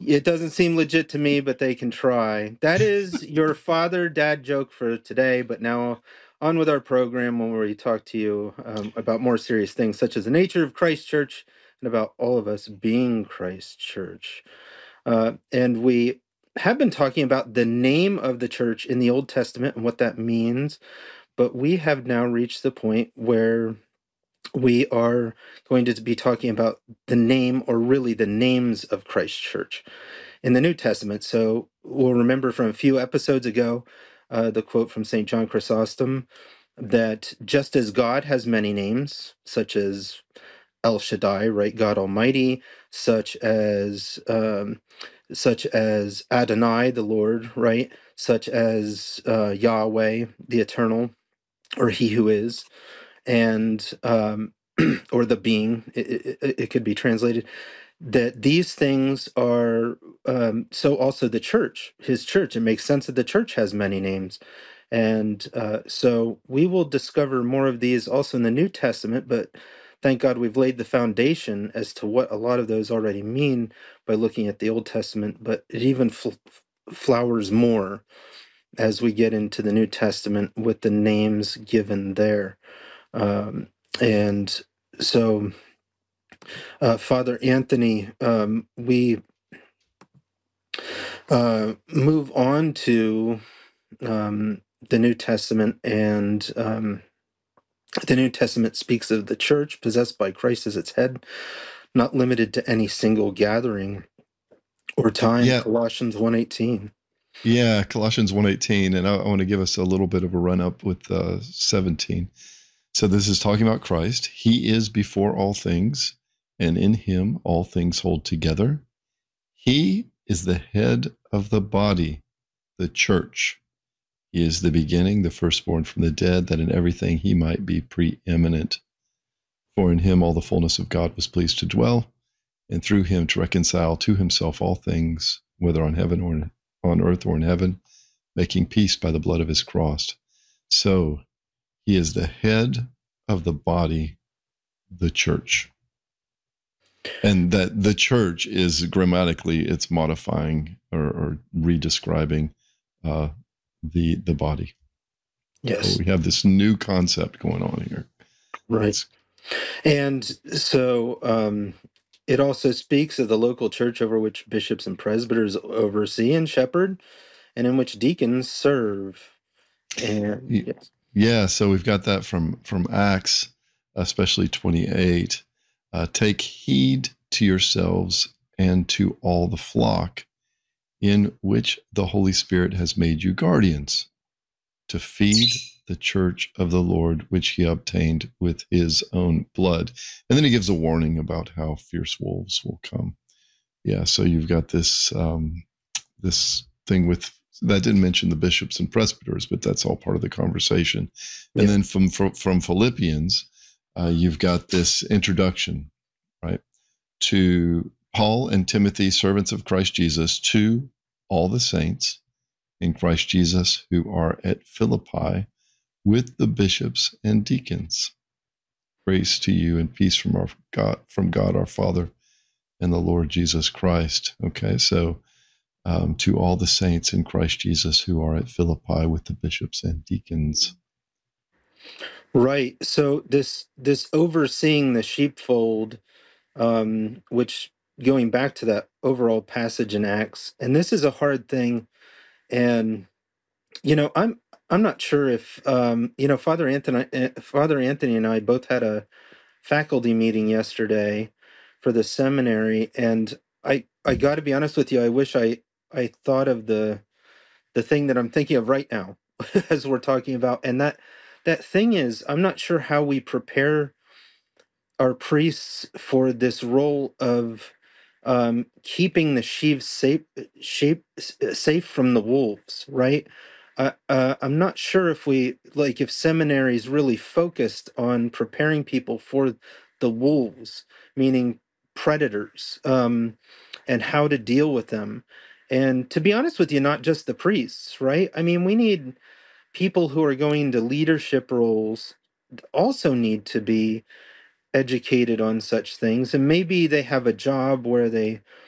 It doesn't seem legit to me, but they can try. That is your father-dad joke for today, but now on with our program where we talk to you about more serious things, such as the nature of Christ Church and about all of us being Christ Church. And we have been talking about the name of the church in the Old Testament and what that means, but we have now reached the point where we are going to be talking about the name, or really the names of Christ Church in the New Testament. So we'll remember from a few episodes ago the quote from St. John Chrysostom that just as God has many names, such as El Shaddai, right, God Almighty, such as Adonai, the Lord, right, such as Yahweh, the Eternal, or He who is, and or the being, it could be translated, that these things are so also the church, his church. It makes sense that the church has many names. And so we will discover more of these also in the New Testament, but thank God we've laid the foundation as to what a lot of those already mean by looking at the Old Testament, but it even flowers more as we get into the New Testament with the names given there. And so, Father Anthony, we move on to the New Testament, and the New Testament speaks of the church possessed by Christ as its head, not limited to any single gathering or time. Yeah, Colossians 1:18. yeah, Colossians 1:18, and I want to give us a little bit of a run up with 17. So this is talking about Christ. He is before all things, and in him all things hold together. He is the head of the body, the church. He is the beginning, the firstborn from the dead, that in everything he might be preeminent. For in him all the fullness of God was pleased to dwell, and through him to reconcile to himself all things, whether on heaven or on earth or in heaven, making peace by the blood of his cross. So he is the head of the body, the church. And that the church is grammatically, it's modifying or redescribing the body. So Yes, we have this new concept going on here. right. And so it also speaks of the local church over which bishops and presbyters oversee and shepherd, and in which deacons serve. And yes. Yeah, so we've got that from Acts, especially 28. Take heed to yourselves and to all the flock in which the Holy Spirit has made you guardians, to feed the church of the Lord, which he obtained with his own blood. And then he gives a warning about how fierce wolves will come. Yeah, so you've got this this thing with that didn't mention the bishops and presbyters, but that's all part of the conversation. And Yeah. then from Philippians, you've got this introduction, right, to Paul and Timothy, servants of Christ Jesus, to all the saints in Christ Jesus who are at Philippi with the bishops and deacons. Grace to you and peace from God our Father and the Lord Jesus Christ. Okay, so to all the saints in Christ Jesus who are at Philippi with the bishops and deacons. Right. So this overseeing the sheepfold, which going back to that overall passage in Acts, and this is a hard thing. And I'm not sure if Father Anthony and I both had a faculty meeting yesterday for the seminary, and I got to be honest with you, I wish I thought of the thing that I'm thinking of right now as we're talking about. And that thing is, I'm not sure how we prepare our priests for this role of keeping the safe from the wolves, right? I'm not sure if if seminaries really focused on preparing people for the wolves, meaning predators, and how to deal with them. And to be honest with you, not just the priests, right? I mean, we need people who are going into leadership roles also need to be educated on such things, and maybe they have a job where they